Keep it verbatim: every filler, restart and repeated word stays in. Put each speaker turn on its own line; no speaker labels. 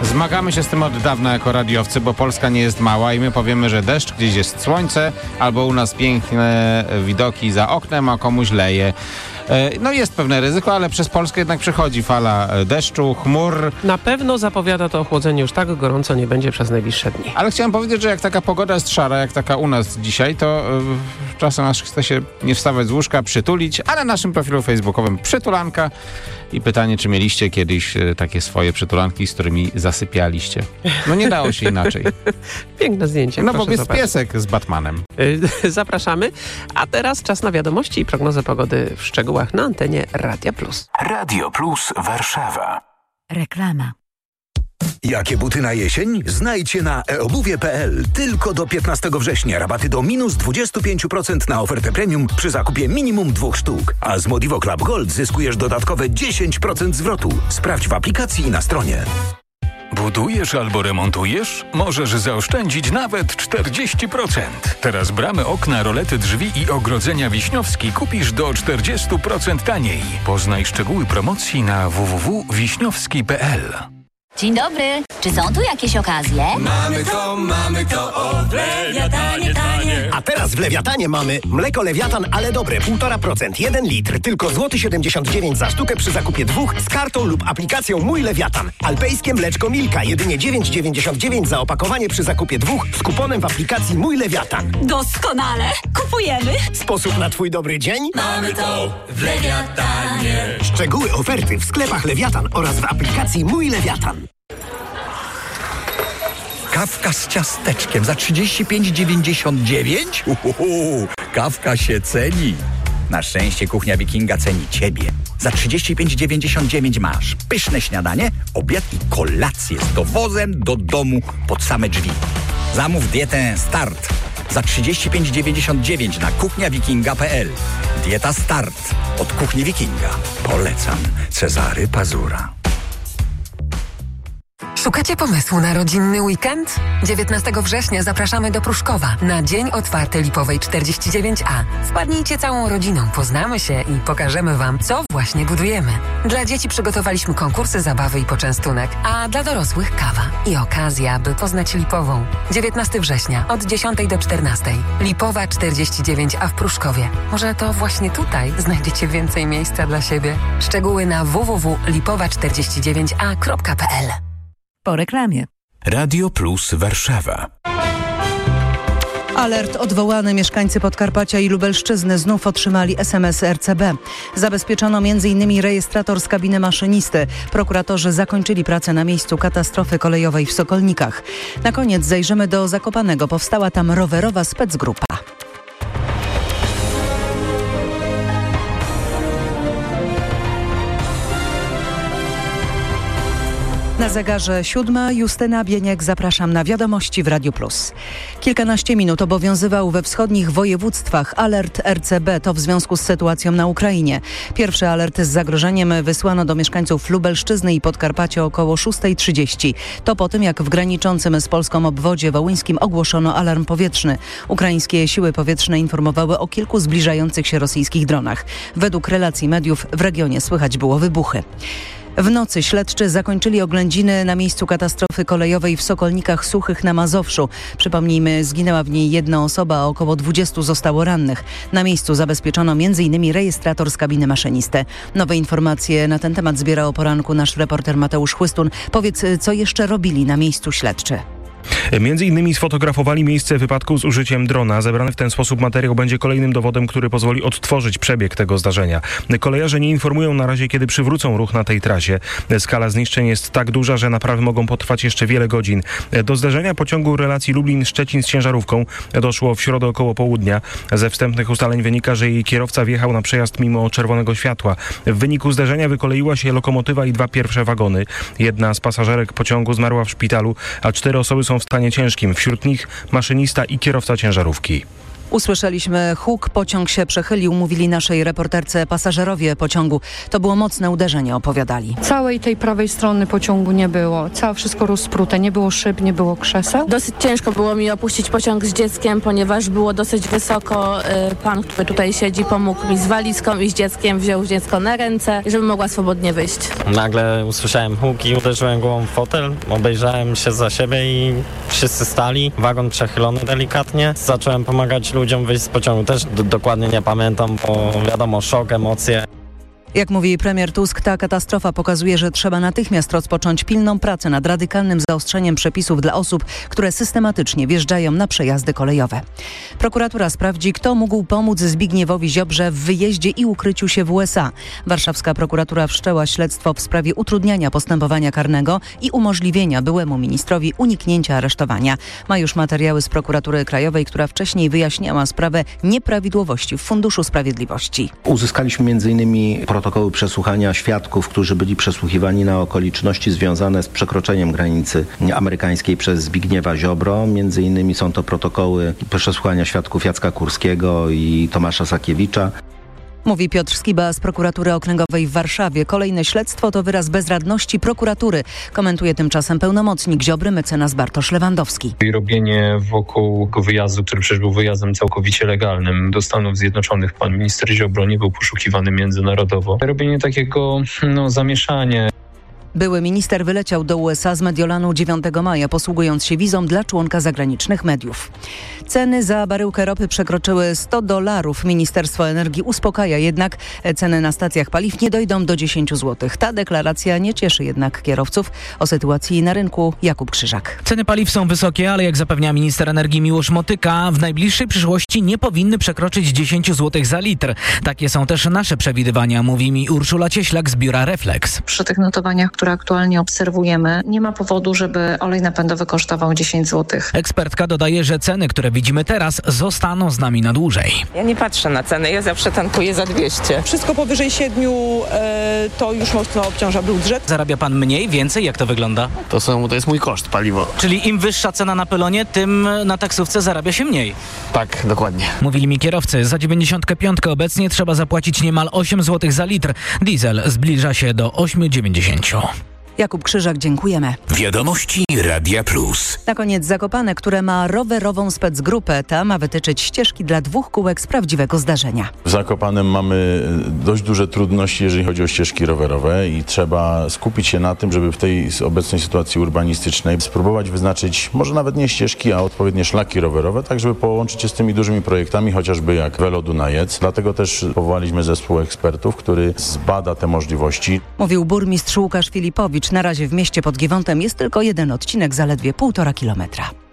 Zmagamy się z tym od dawna jako radiowcy, bo Polska nie jest mała i my powiemy, że deszcz, gdzieś jest słońce, albo u nas piękne widoki za oknem, a komuś leje. No jest pewne ryzyko, ale przez Polskę jednak przychodzi fala deszczu, chmur.
Na pewno zapowiada to ochłodzenie, już tak gorąco nie będzie przez najbliższe dni.
Ale chciałem powiedzieć, że jak taka pogoda jest szara, jak taka u nas dzisiaj, to yy, czasem aż chce się nie wstawać z łóżka, przytulić, ale na naszym profilu facebookowym przytulanka i pytanie, czy mieliście kiedyś yy, takie swoje przytulanki, z którymi zasypialiście. No nie dało się inaczej.
Piękne zdjęcie.
No bo jest
zobaczyć.
piesek z Batmanem.
Yy, zapraszamy. A teraz czas na wiadomości i prognozę pogody w szczegółach na antenie Radia Plus.
Radio Plus Warszawa.
Reklama.
Jakie buty na jesień? Znajdźcie na e obuwie kropka p l. Tylko do piętnastego września rabaty do minus dwadzieścia pięć procent na ofertę premium przy zakupie minimum dwóch sztuk. A z Modivo Club Gold zyskujesz dodatkowe dziesięć procent zwrotu. Sprawdź w aplikacji i na stronie.
Budujesz albo remontujesz? Możesz zaoszczędzić nawet czterdzieści procent. Teraz bramy, okna, rolety drzwi i ogrodzenia Wiśniowski kupisz do czterdzieści procent taniej. Poznaj szczegóły promocji na w w w kropka wiśniowski kropka p l.
Dzień dobry. Czy są tu jakieś okazje?
Mamy to, mamy to, o w Lewiatanie, tanie.
A teraz w Lewiatanie mamy mleko Lewiatan, ale dobre, półtora procent, jeden litr, tylko złoty siedemdziesiąt dziewięć za sztukę przy zakupie dwóch z kartą lub aplikacją Mój Lewiatan. Alpejskie mleczko Milka, jedynie dziewięć dziewięćdziesiąt dziewięć za opakowanie przy zakupie dwóch z kuponem w aplikacji Mój Lewiatan.
Doskonale. Kupujemy.
Sposób na twój dobry dzień?
Mamy to w Lewiatanie.
Szczegóły oferty w sklepach Lewiatan oraz w aplikacji Mój Lewiatan.
Kawka z ciasteczkiem za trzydzieści pięć dziewięćdziesiąt dziewięć? Uhuhu, kawka się ceni. Na szczęście Kuchnia Wikinga ceni Ciebie. Za trzydzieści pięć dziewięćdziesiąt dziewięć masz pyszne śniadanie, obiad i kolację z dowozem do domu pod same drzwi. Zamów dietę Start za trzydzieści pięć dziewięćdziesiąt dziewięć na kuchnia wikinga kropka p l. Dieta Start od Kuchni Wikinga. Polecam. Cezary Pazura.
Szukacie pomysłu na rodzinny weekend? dziewiętnastego września zapraszamy do Pruszkowa na Dzień Otwarty Lipowej czterdzieści dziewięć a. Wpadnijcie całą rodziną, poznamy się i pokażemy Wam, co właśnie budujemy. Dla dzieci przygotowaliśmy konkursy, zabawy i poczęstunek, a dla dorosłych kawa i okazja, by poznać Lipową. dziewiętnastego września od dziesiątej do czternastej. Lipowa czterdzieści dziewięć a w Pruszkowie. Może to właśnie tutaj znajdziecie więcej miejsca dla siebie. Szczegóły na w w w kropka lipowa czterdzieści dziewięć a kropka p l.
Po reklamie.
Radio Plus Warszawa.
Alert odwołany. Mieszkańcy Podkarpacia i Lubelszczyzny znów otrzymali es em es er ce be. Zabezpieczono m in rejestrator z kabiny maszynisty. Prokuratorzy zakończyli pracę na miejscu katastrofy kolejowej w Sokolnikach. Na koniec zajrzymy do Zakopanego. Powstała tam rowerowa specgrupa. Na zegarze siódma, Justyna Bieniek, zapraszam na wiadomości w Radiu Plus. Kilkanaście minut obowiązywał we wschodnich województwach alert er ce be, to w związku z sytuacją na Ukrainie. Pierwszy alert z zagrożeniem wysłano do mieszkańców Lubelszczyzny i Podkarpacia około szóstej trzydzieści. To po tym, jak w graniczącym z Polską obwodzie wołyńskim ogłoszono alarm powietrzny. Ukraińskie siły powietrzne informowały o kilku zbliżających się rosyjskich dronach. Według relacji mediów w regionie słychać było wybuchy. W nocy śledczy zakończyli oględziny na miejscu katastrofy kolejowej w Sokolnikach Suchych na Mazowszu. Przypomnijmy, zginęła w niej jedna osoba, a około dwudziestu zostało rannych. Na miejscu zabezpieczono między innymi rejestrator z kabiny maszynisty. Nowe informacje na ten temat zbiera o poranku nasz reporter Mateusz Chłystun. Powiedz, co jeszcze robili na miejscu śledczy?
Między innymi sfotografowali miejsce wypadku z użyciem drona. Zebrany w ten sposób materiał będzie kolejnym dowodem, który pozwoli odtworzyć przebieg tego zdarzenia. Kolejarze nie informują na razie, kiedy przywrócą ruch na tej trasie. Skala zniszczeń jest tak duża, że naprawy mogą potrwać jeszcze wiele godzin. Do zdarzenia pociągu relacji Lublin-Szczecin z ciężarówką doszło w środę około południa. Ze wstępnych ustaleń wynika, że jej kierowca wjechał na przejazd mimo czerwonego światła. W wyniku zdarzenia wykoleiła się lokomotywa i dwa pierwsze wagony. Jedna z pasażerek pociągu zmarła w szpitalu, a cztery osoby są w stanie ciężkim. Wśród nich maszynista i kierowca ciężarówki.
Usłyszeliśmy huk, pociąg się przechylił, mówili naszej reporterce pasażerowie pociągu. To było mocne uderzenie, opowiadali.
Całej tej prawej strony pociągu nie było. Całe wszystko rozprute, nie było szyb, nie było krzeseł.
Dosyć ciężko było mi opuścić pociąg z dzieckiem, ponieważ było dosyć wysoko. Pan, który tutaj siedzi, pomógł mi z walizką i z dzieckiem, wziął dziecko na ręce, żeby mogła swobodnie wyjść.
Nagle usłyszałem huk i uderzyłem głową w fotel, obejrzałem się za siebie i wszyscy stali. Wagon przechylony delikatnie. Zacząłem pomagać ludziom wyjść z pociągu. Też d- dokładnie nie pamiętam, bo wiadomo, szok, emocje.
Jak mówi premier Tusk, ta katastrofa pokazuje, że trzeba natychmiast rozpocząć pilną pracę nad radykalnym zaostrzeniem przepisów dla osób, które systematycznie wjeżdżają na przejazdy kolejowe. Prokuratura sprawdzi, kto mógł pomóc Zbigniewowi Ziobrze w wyjeździe i ukryciu się w U S A. Warszawska prokuratura wszczęła śledztwo w sprawie utrudniania postępowania karnego i umożliwienia byłemu ministrowi uniknięcia aresztowania. Ma już materiały z prokuratury krajowej, która wcześniej wyjaśniała sprawę nieprawidłowości w Funduszu Sprawiedliwości.
Uzyskaliśmy między innymi protokoły przesłuchania świadków, którzy byli przesłuchiwani na okoliczności związane z przekroczeniem granicy amerykańskiej przez Zbigniewa Ziobro. Między innymi są to protokoły przesłuchania świadków Jacka Kurskiego i Tomasza Sakiewicza.
Mówi Piotr Skiba z prokuratury okręgowej w Warszawie. Kolejne śledztwo to wyraz bezradności prokuratury. Komentuje tymczasem pełnomocnik Ziobry, mecenas Bartosz Lewandowski.
I robienie wokół tego wyjazdu, który przecież był wyjazdem całkowicie legalnym do Stanów Zjednoczonych. Pan minister Ziobro nie był poszukiwany międzynarodowo. Robienie takiego no, zamieszania.
Były minister wyleciał do U S A z Mediolanu dziewiątego maja, posługując się wizą dla członka zagranicznych mediów. Ceny za baryłkę ropy przekroczyły sto dolarów. Ministerstwo Energii uspokaja jednak, ceny na stacjach paliw nie dojdą do dziesięć złotych. Ta deklaracja nie cieszy jednak kierowców. O sytuacji na rynku Jakub Krzyżak.
Ceny paliw są wysokie, ale jak zapewnia minister energii Miłosz Motyka, w najbliższej przyszłości nie powinny przekroczyć dziesięć złotych za litr. Takie są też nasze przewidywania, mówi mi Urszula Cieślak z biura Reflex.
Przy tych notowaniach, które aktualnie obserwujemy, nie ma powodu, żeby olej napędowy kosztował dziesięć złotych.
Ekspertka dodaje, że ceny, które widzimy teraz, zostaną z nami na dłużej.
Ja nie patrzę na ceny, ja zawsze tankuję za dwieście.
Wszystko powyżej siedmiu e, to już mocno obciąża budżet.
Zarabia pan mniej, więcej? Jak to wygląda?
To, są, to jest mój koszt, paliwo.
Czyli im wyższa cena na pelonie, tym na taksówce zarabia się mniej.
Tak, dokładnie.
Mówili mi kierowcy, za dziewięćdziesiątkę pięć obecnie trzeba zapłacić niemal osiem złotych za litr. Diesel zbliża się do osiem dziewięćdziesiąt.
Jakub Krzyżak, dziękujemy.
Wiadomości Radia Plus.
Na koniec Zakopane, które ma rowerową specgrupę. Ta ma wytyczyć ścieżki dla dwóch kółek z prawdziwego zdarzenia.
W Zakopanem mamy dość duże trudności, jeżeli chodzi o ścieżki rowerowe i trzeba skupić się na tym, żeby w tej obecnej sytuacji urbanistycznej spróbować wyznaczyć może nawet nie ścieżki, a odpowiednie szlaki rowerowe, tak żeby połączyć się z tymi dużymi projektami, chociażby jak Velo Dunajec. Dlatego też powołaliśmy zespół ekspertów, który zbada te możliwości.
Mówił burmistrz Łukasz Filipowicz. Na razie w mieście pod Giewontem jest tylko jeden odcinek, zaledwie półtora kilometra.